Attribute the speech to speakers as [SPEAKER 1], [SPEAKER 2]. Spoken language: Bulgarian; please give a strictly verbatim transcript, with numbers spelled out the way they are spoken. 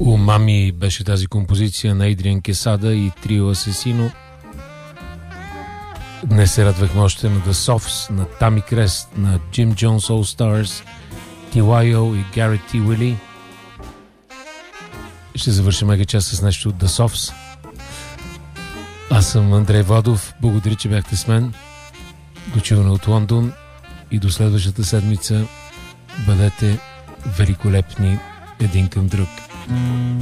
[SPEAKER 1] Умами беше тази композиция на Адриан Кесада и Трио Асесино. Днес се радвахме още на The Softs, на Тами Крест, на Jim Jones All Stars, Ти Уай О и Гарет Ти Уили. Ще завършим мега час с нещо от The Softs. Аз съм Андрей Владов. Благодаря, че бяхте с мен. До чуване от Лондон и до следващата седмица. Бъдете великолепни един към друг.